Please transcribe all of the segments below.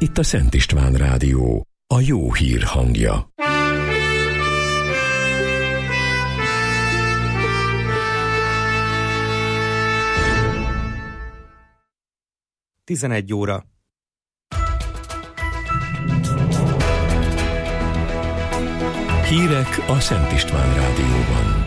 Itt a Szent István Rádió, a jó hír hangja. Tizenegy óra. Hírek a Szent István Rádióban.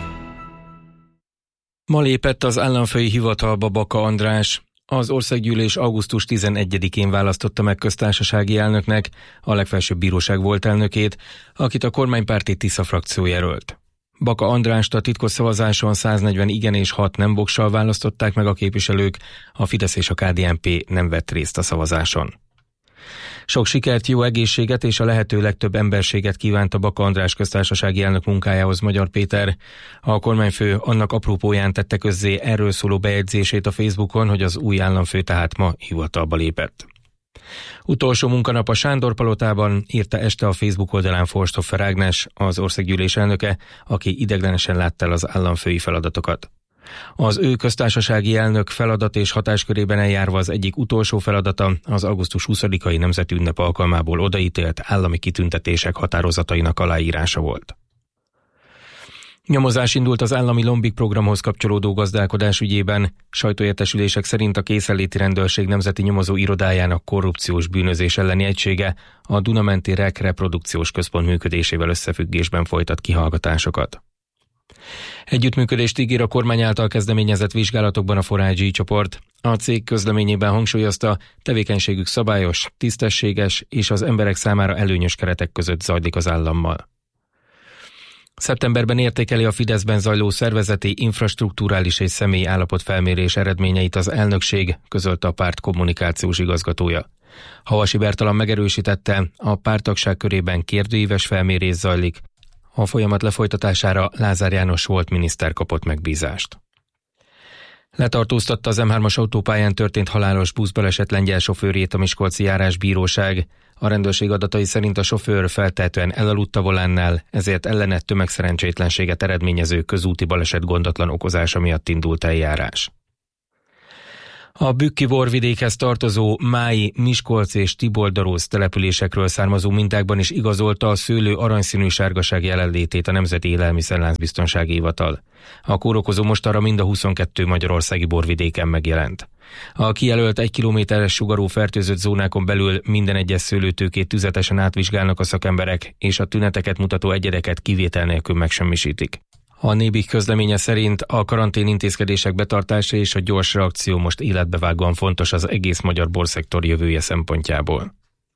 Ma lépett az államfői hivatalba Baka András. Az országgyűlés augusztus 11-én választotta meg köztársasági elnöknek, a legfelsőbb bíróság volt elnökét, akit a kormánypárti Tisza frakció jelölt. Baka Andrást a titkos szavazáson 140 igen és 6 nem vokszal választották meg a képviselők, a Fidesz és a KDNP nem vett részt a szavazáson. Sok sikert, jó egészséget és a lehető legtöbb emberséget kívánta Baka András köztársasági elnök munkájához Magyar Péter. A kormányfő annak apropóján tette közzé erről szóló bejegyzését a Facebookon, hogy az új államfő tehát ma hivatalba lépett. Utolsó munkanap a Sándor-palotában, írta este a Facebook oldalán Forsthofer Ágnes, az országgyűlés elnöke, aki ideiglenesen látta el az államfői feladatokat. Az ő köztársasági elnök feladat és hatáskörében eljárva az egyik utolsó feladata az augusztus 20-ai nemzeti ünnep alkalmából odaítélt állami kitüntetések határozatainak aláírása volt. Nyomozás indult az állami Lombik programhoz kapcsolódó gazdálkodás ügyében. Sajtóértesülések szerint a Készenléti Rendőrség Nemzeti Nyomozó Irodájának korrupciós bűnözés elleni egysége a Dunamenti REK reprodukciós központ működésével összefüggésben folytat kihallgatásokat. Együttműködést ígér a kormány által kezdeményezett vizsgálatokban a Forágyi csoport. A cég közleményében hangsúlyozta, tevékenységük szabályos, tisztességes és az emberek számára előnyös keretek között zajlik az állammal. Szeptemberben értékeli a Fideszben zajló szervezeti, infrastrukturális és személyi állapotfelmérés eredményeit az elnökség, közölte a párt kommunikációs igazgatója. Havasi Bertalan megerősítette, a párttagság körében kérdőíves felmérés zajlik. A folyamat lefolytatására Lázár János volt miniszter kapott megbízást. Letartóztatta az M3-as autópályán történt halálos buszbaleset lengyel sofőrjét a miskolci járásbíróság. A rendőrség adatai szerint a sofőr feltehetően elaludt a volánnál, ezért ellene tömegszerencsétlenséget eredményező közúti baleset gondatlan okozása miatt indult eljárás. A Bükki-Borvidékhez tartozó Mályi, Miskolc és Tiboldarósz településekről származó mintákban is igazolta a szőlő aranyszínű sárgaság jelenlétét a Nemzeti Élelmiszerláncbiztonsági Hivatal. A kórokozó mostanra mind a 22 magyarországi borvidéken megjelent. A kijelölt 1 kilométeres sugarú fertőzött zónákon belül minden egyes szőlőtőkét tüzetesen átvizsgálnak a szakemberek, és a tüneteket mutató egyedeket kivétel nélkül megsemmisítik. A Nébik közleménye szerint a karantén intézkedések betartása és a gyors reakció most életbevágóan fontos az egész magyar borszektor jövője szempontjából.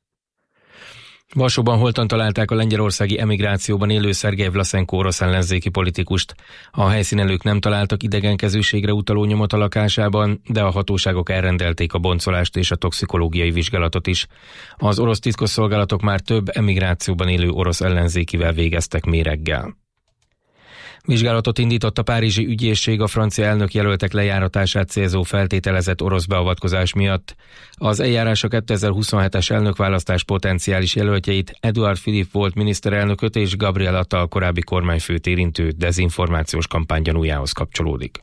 Varsóban holtan találták a lengyelországi emigrációban élő Szergej Vlaszenko orosz ellenzéki politikust. A helyszínelők nem találtak idegenkezűségre utaló nyomot a lakásában, de a hatóságok elrendelték a boncolást és a toxikológiai vizsgálatot is. Az orosz titkosszolgálatok már több emigrációban élő orosz ellenzékivel végeztek méreggel. Vizsgálatot indított a párizsi ügyészség a francia elnökjelöltek lejáratását célzó feltételezett orosz beavatkozás miatt. Az eljárás a 2027-es elnökválasztás potenciális jelöltjeit, Eduard Philippe volt miniszterelnököt és Gabriel Attal korábbi kormányfőt érintő dezinformációs kampány gyanújához kapcsolódik.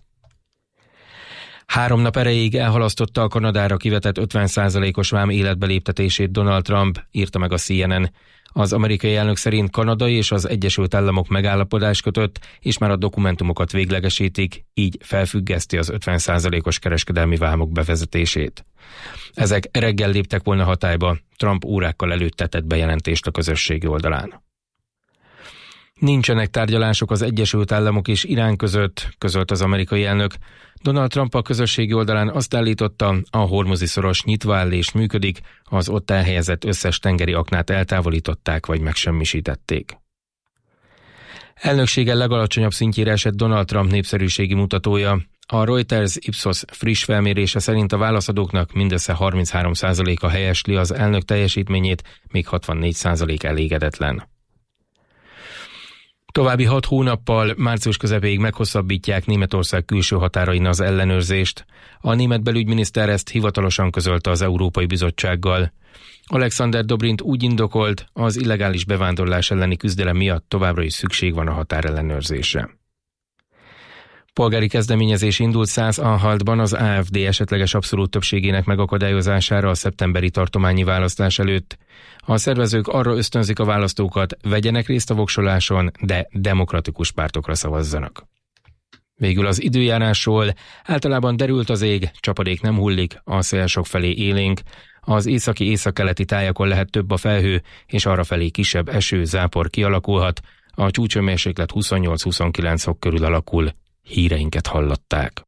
3 nap erejéig elhalasztotta a Kanadára kivetett 50%-os vám életbeléptetését Donald Trump, írta meg a CNN. Az amerikai elnök szerint Kanada és az Egyesült Államok megállapodást kötött, és már a dokumentumokat véglegesítik, így felfüggeszti az 50%-os kereskedelmi vámok bevezetését. Ezek reggel léptek volna hatályba, Trump órákkal előtte tett bejelentést a közösségi oldalán. Nincsenek tárgyalások az Egyesült Államok és Irán között, közölt az amerikai elnök. Donald Trump a közösségi oldalán azt állította, a Hormuzi szoros nyitva áll és működik, az ott elhelyezett összes tengeri aknát eltávolították vagy megsemmisítették. Elnöksége legalacsonyabb szintjére esett Donald Trump népszerűségi mutatója. A Reuters Ipsos friss felmérése szerint a válaszadóknak mindössze 33%-a helyesli az elnök teljesítményét, még 64% elégedetlen. További 6 hónappal március közepéig meghosszabbítják Németország külső határain az ellenőrzést. A német belügyminiszter ezt hivatalosan közölte az Európai Bizottsággal. Alexander Dobrindt úgy indokolt, az illegális bevándorlás elleni küzdelem miatt továbbra is szükség van a határellenőrzésre. Polgári kezdeményezés indult 100 Anhaltban az AfD esetleges abszolút többségének megakadályozására a szeptemberi tartományi választás előtt. A szervezők arra ösztönzik a választókat, vegyenek részt a voksoláson, de demokratikus pártokra szavazzanak. Végül az időjárásról: általában derült az ég, csapadék nem hullik, a szél sokfelé élénk. Az északi-északkeleti tájakon lehet több a felhő, és arrafelé kisebb eső, zápor kialakulhat. A csúcshőmérséklet 28-29 fok körül alakul. Híreinket hallották.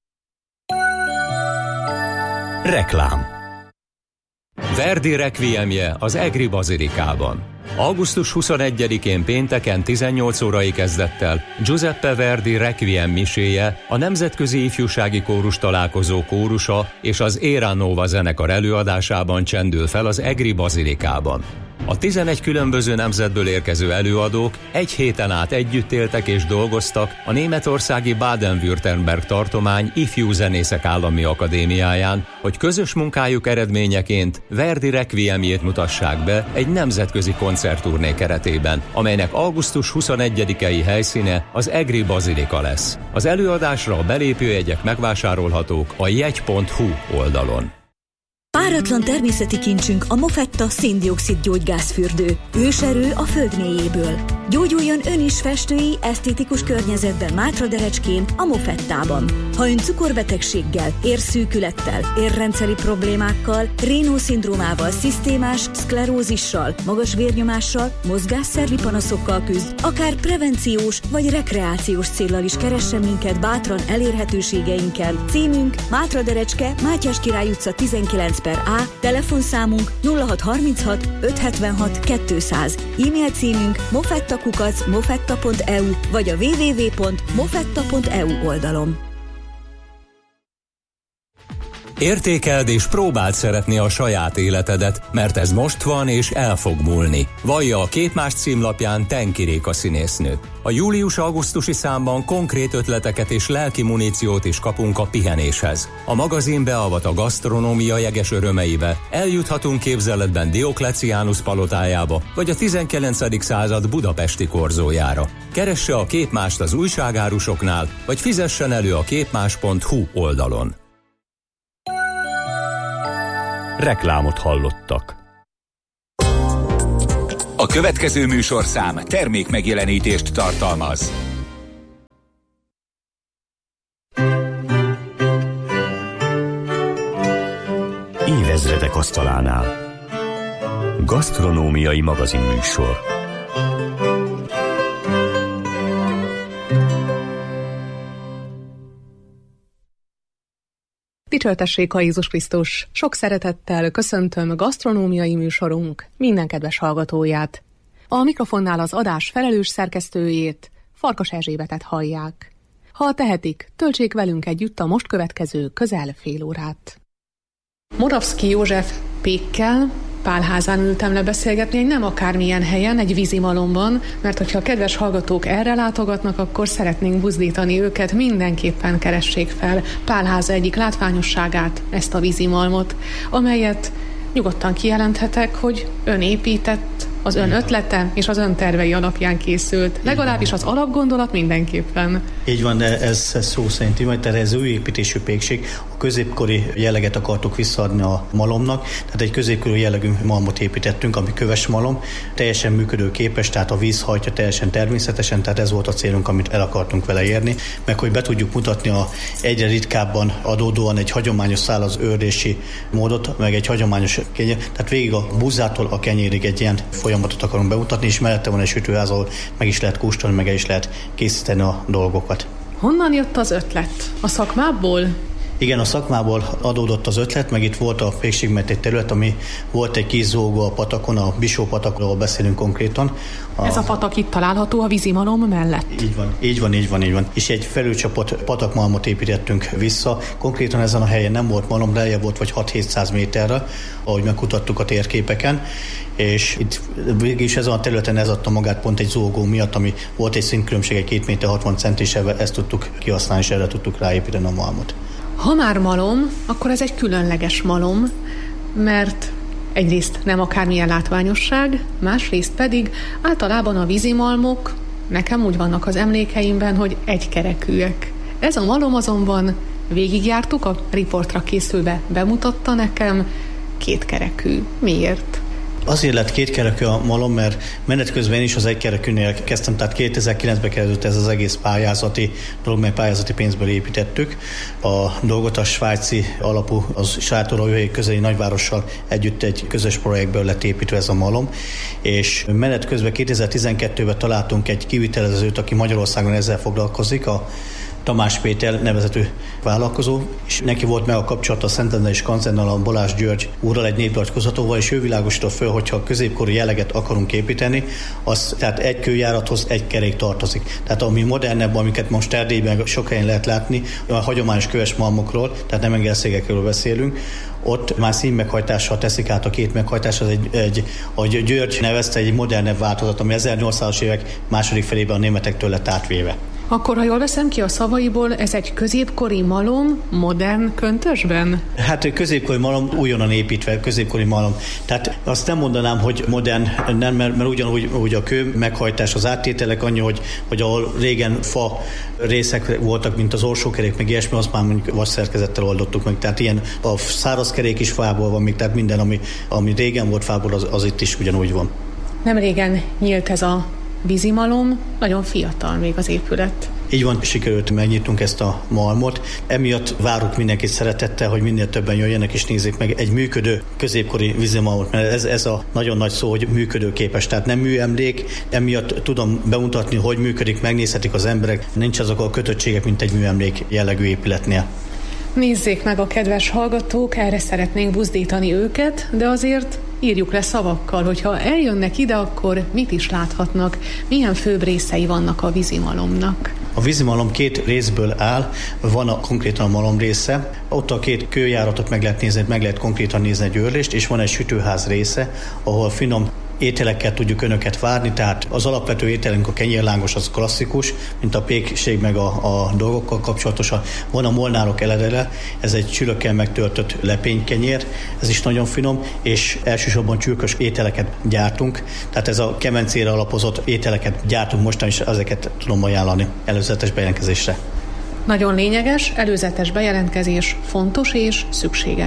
Reklám. Verdi rekviemje az Egri Bazilikában. Augusztus 21-én pénteken 18 órai kezdettel Giuseppe Verdi Requiem miséje, a Nemzetközi Ifjúsági Kórus Találkozó kórusa és az Era Nova zenekar előadásában csendül fel az Egri Bazilikában. A 11 különböző nemzetből érkező előadók egy héten át együtt éltek és dolgoztak a németországi Baden-Württemberg tartomány Ifjú Zenészek Állami Akadémiáján, hogy közös munkájuk eredményeként Verdi Requiemjét mutassák be egy nemzetközi koncertturné keretében, amelynek augusztus 21-i helyszíne az Egri Bazilika lesz. Az előadásra a belépőjegyek megvásárolhatók a jegy.hu oldalon. Páratlan természeti kincsünk a Mofetta szén-dioxid gyógygázfürdő. Őserő a föld mélyéből. Gyógyuljon ön is festői, esztétikus környezetben Mátraderecskén, a Mofettában. Ha ön cukorbetegséggel, érszűkülettel, érrendszeri problémákkal, Raynaud-szindrómával, szisztémás szklerózissal, magas vérnyomással, mozgásszervi panaszokkal küzd, akár prevenciós vagy rekreációs céllal is keressen minket bátran elérhetőségeinken. Címünk Mátraderecske, Mátyás Király utca 19/A, telefonszámunk 0636 576 200, e-mail címünk mofetta@mofetta.eu vagy a www.mofetta.eu oldalon. Értékeld és próbáld szeretni a saját életedet, mert ez most van és el fog múlni. Vallja a Képmás címlapján Tenki Réka színésznő. A július-augusztusi számban konkrét ötleteket és lelki muníciót is kapunk a pihenéshez. A magazin beavat a gasztronómia jeges örömeibe, eljuthatunk képzeletben Diokleciánus palotájába, vagy a 19. század budapesti korzójára. Keresse a Képmást az újságárusoknál, vagy fizessen elő a képmás.hu oldalon. Reklámot hallottak. A következő műsorszám termék megjelenítést tartalmaz. Évezredek asztalánál. Gasztronómiai magazinműsor. Dicsőtessék a Jézus Krisztus! Sok szeretettel köszöntöm gasztronómiai műsorunk minden kedves hallgatóját. A mikrofonnál az adás felelős szerkesztőjét, Farkas Erzsébetet hallják. Ha tehetik, töltsék velünk együtt a most következő közel fél órát. Moravszky József Pékkel Pálházán ültem le beszélgetni, egy nem akármilyen helyen, egy vízimalomban, mert hogyha a kedves hallgatók erre látogatnak, akkor szeretnénk buzdítani őket, mindenképpen keressék fel Pálháza egyik látványosságát, ezt a vízimalmot, amelyet nyugodtan kijelenthetek, hogy ön épített, az ön ötlete és az ön tervei alapján készült. Legalábbis az alapgondolat mindenképpen. Így van, de ez szó szerint így van, tehát ez új építésű pékség. A középkori jelleget akartuk visszaadni a malomnak, tehát egy középkori jellegű malmot építettünk, ami köves malom, teljesen működőképes, tehát a víz hajtja teljesen természetesen, tehát ez volt a célunk, amit el akartunk vele érni, meg hogy be tudjuk mutatni a egyre ritkábban adódóan egy hagyományos szárazőrdési módot, meg egy hagyományos kenyér, tehát végig a búzától a kenyérig egy ilyen folyamatot akarunk bemutatni, és mellette van egy sütőház, ahol meg is lehet kóstolni, meg is lehet készíteni a dolgokat. Honnan jött az ötlet? A szakmából? Igen, a szakmából adódott az ötlet, meg itt volt a pékség mellett egy terület, ami volt egy kis zógó a patakon, a Bisó patakról beszélünk konkrétan. Ez a patak itt található a vízimalom mellett? Így van. És egy felülcsapott patakmalmot építettünk vissza. Konkrétan ezen a helyen nem volt malom, lejjebb volt vagy 6-700 méterre, ahogy megkutattuk a térképeken. És itt végülis ezen a területen ez adta magát pont egy zógó miatt, ami volt egy szintkülönbség, egy 2 méter 60 cent, és ezt tudtuk kihasználni, és erre tudtuk ráépíteni a malmot. Ha már malom, akkor ez egy különleges malom, mert egyrészt nem akármilyen látványosság, másrészt pedig általában a vízimalmok, nekem úgy vannak az emlékeimben, hogy egykerekűek. Ez a malom azonban, végigjártuk, a riportra készülve bemutatta nekem, kétkerekű. Miért? Azért lett kétkerekű a malom, mert menet közben én is az egykerekűnél kezdtem, tehát 2009-ben kezdődött ez az egész pályázati dolog, mert pályázati pénzből építettük. A dolgot a svájci alapú, az Sátoraljaújhely közeli nagyvárossal együtt egy közös projektből lett építve ez a malom, és menet közben 2012-ben találtunk egy kivitelezőt, aki Magyarországon ezzel foglalkozik, a Tamás Péter nevezetű vállalkozó, és neki volt meg a kapcsolata a Szentendre és Kanzennal, a Balázs György úrral, egy néprajzkutatóval, és ő világosított föl, hogyha középkori jelleget akarunk építeni, az tehát egy kőjárathoz egy kerék tartozik. Tehát ami modernebb, amiket most Erdélyben sok helyen lehet látni, a hagyományos köves malmokról, tehát nem engelszégekről beszélünk, ott már színmeghajtással teszik át a két meghajtás, az ahogy György nevezte, egy modernebb változat, ami 1800-as évek második felében a németektől lett átvéve. Akkor, ha jól veszem ki a szavaiból, ez egy középkori malom modern köntösben? Hát középkori malom, újonnan építve, középkori malom. Tehát azt nem mondanám, hogy modern, nem, mert ugyanúgy a kő meghajtás, az áttételek annyi, hogy ahol régen fa részek voltak, mint az orsókerék, meg ilyesmi, azt már mondjuk vasszerkezettel oldottuk meg. Tehát ilyen a száraz kerék is fából van még, tehát minden, ami régen volt fából, az itt is ugyanúgy van. Nem régen nyílt ez a vízimalom, nagyon fiatal még az épület. Így van, sikerült megnyitnunk ezt a malmot. Emiatt várunk mindenkit szeretettel, hogy minél többen jöjjenek és nézzék meg egy működő középkori vízimalmot, mert ez a nagyon nagy szó, hogy működőképes, tehát nem műemlék, emiatt tudom bemutatni, hogy működik, megnézhetik az emberek, nincs azok a kötöttségek, mint egy műemlék jellegű épületnél. Nézzék meg a kedves hallgatók, erre szeretnénk buzdítani őket, de azért írjuk le szavakkal, hogyha eljönnek ide, akkor mit is láthatnak, milyen főbb részei vannak a vízimalomnak. A vízimalom két részből áll, van konkrétan a malom része, ott a két kőjáratot meg lehet nézni, meg lehet konkrétan nézni egy őrlést, és van egy sütőház része, ahol finom ételekkel tudjuk önöket várni, tehát az alapvető ételünk, a kenyérlángos, az klasszikus, mint a pékség meg a dolgokkal kapcsolatosan. Van a molnárok eledele, ez egy csülökkel megtöltött lepénykenyér, ez is nagyon finom, és elsősorban csülkös ételeket gyártunk, tehát ez a kemencére alapozott ételeket gyártunk mostan, és ezeket tudom ajánlani előzetes bejelentkezésre. Nagyon lényeges, előzetes bejelentkezés fontos és szükséges.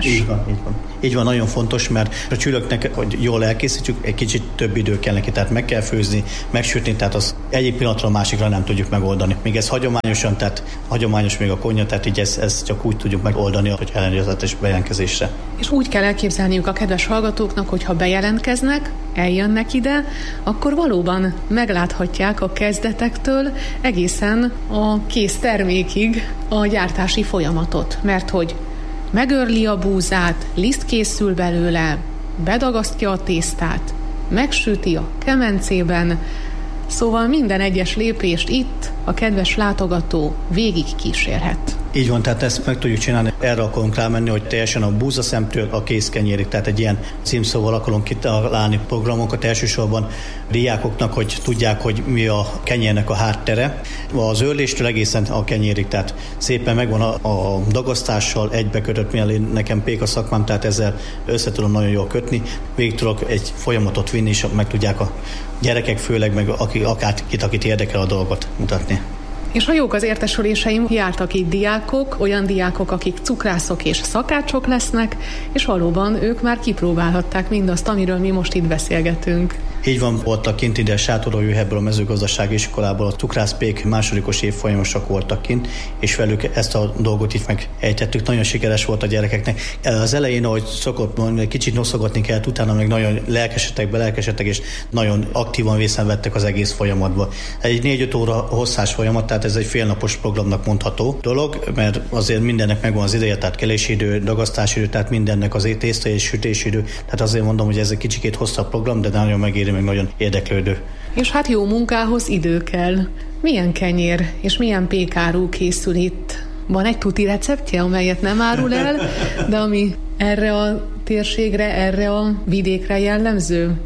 Így van, nagyon fontos, mert a csülöknek, hogy jól elkészítjük, egy kicsit több idő kell neki, tehát meg kell főzni, megsütni, tehát az egyik pillanatra a másikra nem tudjuk megoldani. Még ez hagyományosan, tehát hagyományos még a konja, tehát így ezt csak úgy tudjuk megoldani, hogy előzetes bejelentkezésre. És úgy kell elképzelniük a kedves hallgatóknak, hogy ha bejelentkeznek, eljönnek ide, akkor valóban megláthatják a kezdetektől egészen a kész termékig a gyártási folyamatot, mert hogy megörli a búzát, liszt készül belőle, bedagasztja a tésztát, megsüti a kemencében, szóval minden egyes lépést itt a kedves látogató végig kísérhet. Így van, tehát ezt meg tudjuk csinálni, erre akarunk rámenni, hogy teljesen a búzaszemtől a kézkenyérig, tehát egy ilyen címszóval akarunk kitalálni programokat, elsősorban diákoknak, hogy tudják, hogy mi a kenyérnek a háttere. Az őrléstől egészen a kenyérig, tehát szépen megvan a dagasztással egybekötött, mivel nekem péka szakmám, tehát ezzel össze tudom nagyon jól kötni, végig tudok egy folyamatot vinni, és meg tudják a gyerekek főleg, meg akit érdekel a dolgot mutatni. És ha jók az értesüléseim, jártak itt diákok, olyan diákok, akik cukrászok és szakácsok lesznek, és valóban ők már kipróbálhatták mindazt, amiről mi most itt beszélgetünk. Így van, voltak kint ide Sátoraljaújhelyből, a mezőgazdasági iskolából, a cukrászpék másodikos évfolyamosok voltak kint, és velük ezt a dolgot itt megejtettük. Nagyon sikeres volt a gyerekeknek. Az elején, ahogy szokott mondani, kicsit noszogatni kellett, utána meg nagyon lelkesedtek, és nagyon aktívan részen vettek az egész folyamatba. Egy 4-5 óra hosszás folyamat, tehát ez egy félnapos programnak mondható dolog, mert azért mindennek megvan az ideje, tehát kelési idő, dagasztási idő, tehát mindennek az tészta és sütési idő. Tehát azért mondom, hogy ez egy kicsikét hosszabb program, de nagyon megéri, meg nagyon érdeklődő. És hát jó munkához idő kell. Milyen kenyér és milyen pékáru készül itt? Van egy tuti receptje, amelyet nem árul el, de ami erre a térségre, erre a vidékre jellemző?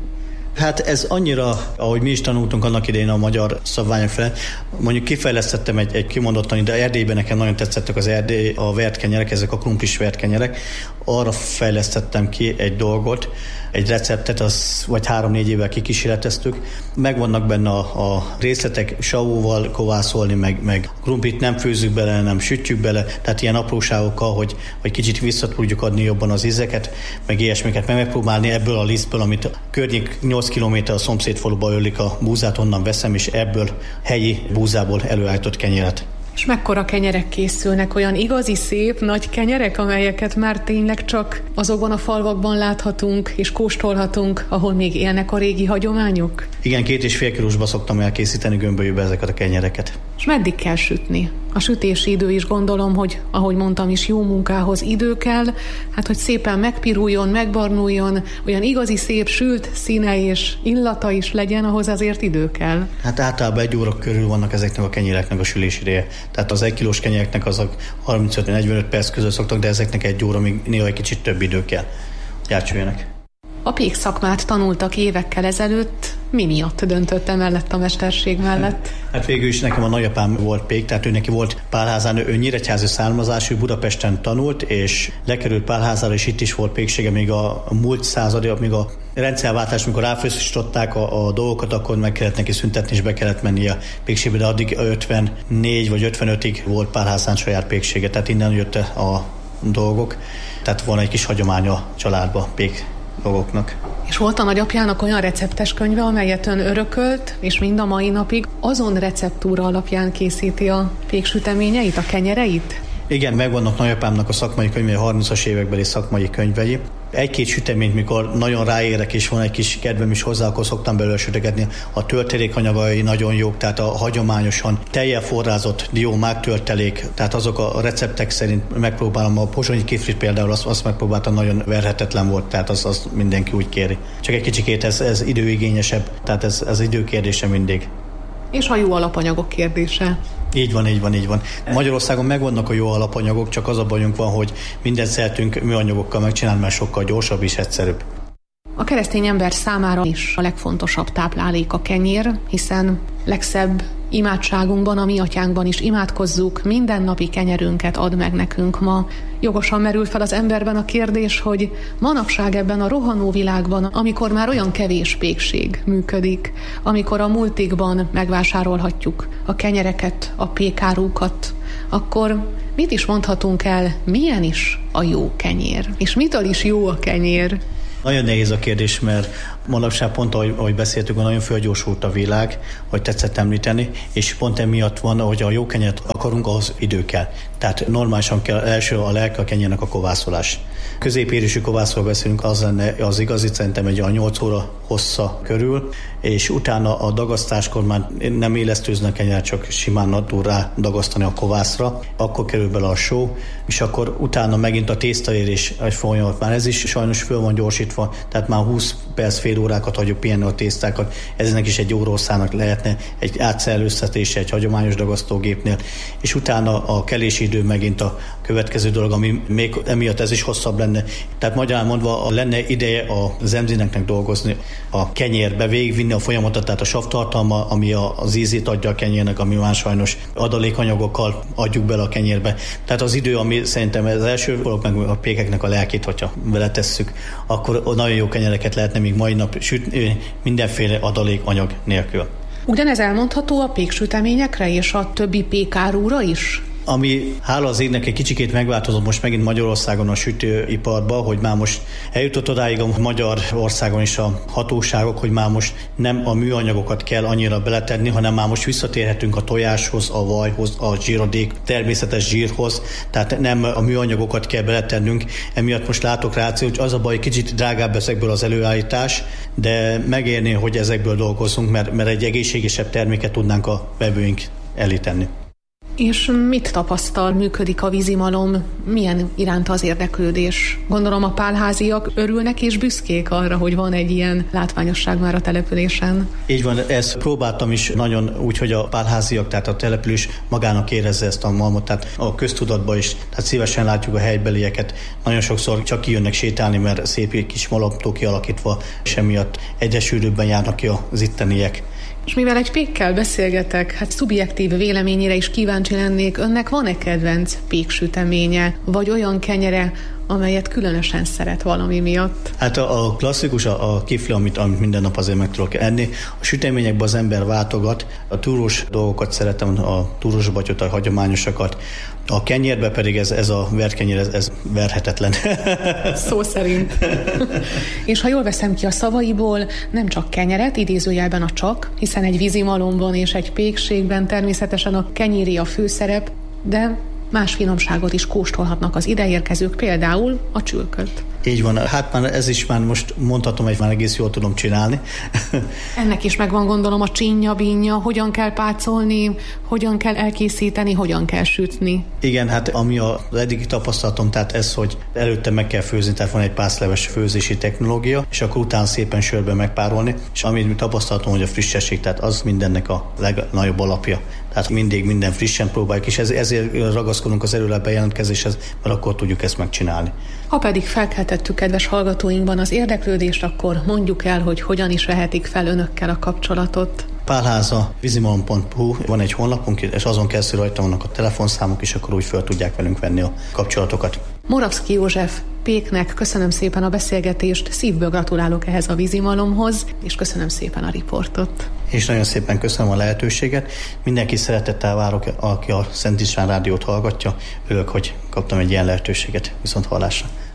Hát ez annyira, ahogy mi is tanultunk annak idején a magyar szabványok felett, mondjuk kifejlesztettem egy kimondottan, de Erdélyben nekem nagyon tetszettek a vert kenyerek, ezek a krumplis vert kenyerek. Arra fejlesztettem ki egy dolgot, egy receptet, vagy 3-4 évvel kikísérleteztük. Megvannak benne a részletek, savóval kovászolni, meg krumplit nem főzzük bele, nem sütjük bele, tehát ilyen apróságokkal, hogy kicsit vissza tudjuk adni jobban az ízeket, meg ilyesmiket, megpróbálni ebből a lisztből, amit a környék 8 kilométer a szomszédfaluba ölik a búzát, onnan veszem, és ebből helyi búzából előállított kenyeret. És mekkora kenyerek készülnek, olyan igazi szép nagy kenyerek, amelyeket már tényleg csak azokban a falvakban láthatunk és kóstolhatunk, ahol még élnek a régi hagyományok? Igen, 2,5 kilósba szoktam elkészíteni gömbölyűbe ezeket a kenyereket. És meddig kell sütni? A sütési idő is gondolom, hogy ahogy mondtam is, jó munkához idő kell, hát hogy szépen megpiruljon, megbarnuljon, olyan igazi szép sült színe és illata is legyen, ahhoz azért idő kell. Hát általában 1 óra körül vannak ezeknek a kenyereknek a sülési ideje. Tehát az 1 kilós kenyeknek azok 35-45 perc között szoktak, de ezeknek 1 óra, még néha egy kicsit több idő kell, hogy átsüljenek. A pék szakmát tanultak évekkel ezelőtt, mi miatt döntött emellett a mesterség mellett? Hát végül is nekem a nagyapám volt pék, tehát ő neki volt pálházán, ő nyíregyházi származású, Budapesten tanult, és lekerült pálházára, és itt is volt péksége még a múlt századi, még a rendszerváltás, amikor ráfőztották a dolgokat, akkor meg kellett neki szüntetni, és be kellett menni a pékségbe, de addig 54 vagy 55-ig volt pálházán saját péksége, tehát innen jött a dolgok, tehát van egy kis hagyomány a családba pék dolgoknak. És volt a nagyapjának olyan receptes könyve, amelyet ön örökölt, és mind a mai napig azon receptúra alapján készíti a péksüteményeit, a kenyereit? Igen, megvannak nagyapámnak a szakmai könyvei, 30-as évekbeli szakmai könyvei. 1-2 süteményt, mikor nagyon ráérek, és van egy kis kedvem is hozzá, akkor szoktam belőle sütegetni. A töltelékanyagai nagyon jók, tehát a hagyományosan tejjel forrázott diómák töltelék, tehát azok a receptek szerint megpróbálom, a pozsonyi kiflit például azt megpróbáltam, nagyon verhetetlen volt, tehát az mindenki úgy kéri. Csak egy kicsikét ez időigényesebb, tehát ez időkérdése mindig. És a jó alapanyagok kérdése. Így van. Magyarországon megvannak a jó alapanyagok, csak az a bajunk van, hogy mindent szeretünk műanyagokkal megcsinálni, mert sokkal gyorsabb és egyszerűbb. A keresztény ember számára is a legfontosabb táplálék a kenyér, hiszen legszebb imádságunkban, a mi atyánkban is imádkozzuk, mindennapi kenyerünket add meg nekünk ma. Jogosan merül fel az emberben a kérdés, hogy manapság ebben a rohanó világban, amikor már olyan kevés pékség működik, amikor a multikban megvásárolhatjuk a kenyereket, a pékárukat, akkor mit is mondhatunk el, milyen is a jó kenyér? És mitől is jó a kenyér? Nagyon nehéz a kérdés, mert manapság pont, ahogy beszéltük, nagyon fölgyorsult a világ, hogy tetszett említeni, és pont emiatt van, hogy a jó kenyeret akarunk, ahhoz idő kell. Tehát normálisan kell első a lelke a kenyérnek a kovászolás. Középérésű kovászról beszélünk, az lenne az igazi, szerintem egy 8 óra hossza körül, és utána a dagasztáskor már nem élesztőznek kenyeret, csak simán tud rá dagasztani a kovászra, akkor kerül bele a só, és akkor utána megint a tésztaérés egy folyamat. Már ez is sajnos föl van gyorsítva, tehát már 20 perc, fél órákat hagyjuk pihenni a tésztákat, eznek is egy óraosszának lehetne egy átszerelőztetése egy hagyományos dagasztógépnél, és utána a kelési idő megint a következő dolog, ami még emiatt ez is hosszabb lenne. Tehát magyarán mondva lenne ideje az emzineknek dolgozni a kenyérbe, végigvinni a folyamatot, tehát a savtartalma, ami az ízét adja a kenyérnek, ami már sajnos adalékanyagokkal adjuk bele a kenyérbe. Tehát az idő, ami szerintem az első dolog, meg a pékeknek a lelkét, hogyha beletesszük, akkor nagyon jó kenyereket lehetne még mai nap sütni mindenféle adalékanyag nélkül. Ugyanez elmondható a péksüteményekre és a többi pékárúra is? Ami hála az égnek egy kicsikét megváltozott most megint Magyarországon a sütőiparba, hogy már most eljutott odáig a Magyarországon is a hatóságok, hogy már most nem a műanyagokat kell annyira beletenni, hanem már most visszatérhetünk a tojáshoz, a vajhoz, a zsírodék, természetes zsírhoz, tehát nem a műanyagokat kell beletennünk. Emiatt most látok rá, hogy az a baj, kicsit drágább ezekből az előállítás, de megérné, hogy ezekből dolgozunk, mert egy egészségesebb terméket tudnánk a vevőink elé tenni. És mit tapasztal, működik a vízimalom, milyen iránta az érdeklődés? Gondolom a pálháziak örülnek és büszkék arra, hogy van egy ilyen látványosság már a településen. Így van, ezt próbáltam is nagyon úgy, hogy a pálháziak, tehát a település magának érezze ezt a malmot, tehát a köztudatban is, tehát szívesen látjuk a helybelieket. Nagyon sokszor csak kijönnek sétálni, mert szép kis malomtól kialakítva, és emiatt egyre sűrűbben járnak ki az itteniek. És mivel egy pékkel beszélgetek, hát szubjektív véleményére is kíváncsi lennék, önnek van-e kedvenc péksüteménye, vagy olyan kenyere, amelyet különösen szeret valami miatt? Hát a klasszikus, a kifli, amit minden nap azért meg tudok enni. A süteményekben az ember váltogat, a túrós dolgokat szeretem, a túrós batyot, a hagyományosakat. A kenyérbe pedig ez a verkenyér, ez verhetetlen. Szó szerint. És ha jól veszem ki a szavaiból, nem csak kenyeret, idézőjelben a csak, hiszen egy vízimalomban és egy pékségben természetesen a kenyéri a főszerep, de más finomságot is kóstolhatnak az ideérkezők, például a csülköt. Így van, hát már ez is már most mondhatom, hogy már egész jól tudom csinálni. Ennek is megvan gondolom a csínja, bínja, hogyan kell pácolni, hogyan kell elkészíteni, hogyan kell sütni. Igen, hát ami az eddigi tapasztalatom, tehát ez, hogy előtte meg kell főzni, tehát van egy pászleves főzési technológia, és akkor utána szépen sörben megpárolni, és amit tapasztalatom, hogy a frissesség, tehát az mindennek a legnagyobb alapja. Tehát mindig minden frissen próbáljuk, és ezért ragaszkodunk az előre bejelentkezéshez, mert akkor tudjuk ezt megcsinálni. Ha pedig felkeltettük kedves hallgatóinkban az érdeklődést, akkor mondjuk el, hogy hogyan is vehetik fel önökkel a kapcsolatot. Pálháza, vizimalom.hu, van egy honlapunk, és azon keresztül rajta vannak a telefonszámok, és akkor úgy fel tudják velünk venni a kapcsolatokat. Moravszky József péknek köszönöm szépen a beszélgetést, szívből gratulálok ehhez a vízimalomhoz, és köszönöm szépen a riportot. És nagyon szépen köszönöm a lehetőséget. Mindenki szeretettel várok, aki a Szent István Rádiót hallgatja. Örülök, hogy kaptam egy ilyen lehetőséget. Viszont hallásra.